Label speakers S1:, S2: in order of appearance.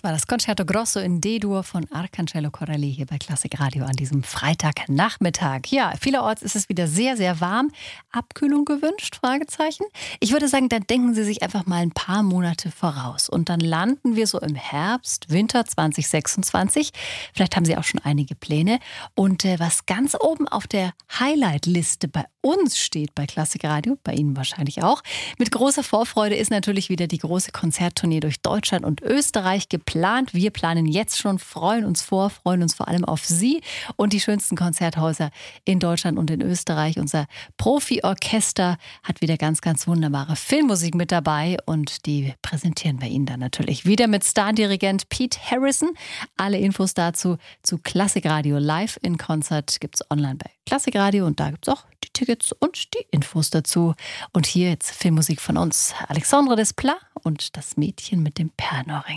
S1: Das war das Concerto Grosso in D-Dur von Arcangelo Corelli hier bei Klassik Radio an diesem Freitagnachmittag. Ja, vielerorts ist es wieder sehr, sehr warm. Abkühlung gewünscht? Fragezeichen. Ich würde sagen, dann denken Sie sich einfach mal ein paar Monate voraus. Und dann landen wir so im Herbst, Winter 2026. Vielleicht haben Sie auch schon einige Pläne. Und was ganz oben auf der Highlight-Liste bei uns steht, bei Klassik Radio, bei Ihnen wahrscheinlich auch, mit großer Vorfreude ist natürlich wieder die große Konzerttournee durch Deutschland und Österreich geplant. Wir planen jetzt schon, freuen uns vor allem auf Sie und die schönsten Konzerthäuser in Deutschland und in Österreich. Unser Profi-Orchester hat wieder ganz, ganz wunderbare Filmmusik mit dabei und die präsentieren wir Ihnen dann natürlich wieder mit Stardirigent Pete Harrison. Alle Infos dazu zu Klassik Radio live in Konzert gibt es online bei Klassik Radio und da gibt es auch die Tickets und die Infos dazu. Und hier jetzt Filmmusik von uns, Alexandre Desplat und das Mädchen mit dem Perlenohrring.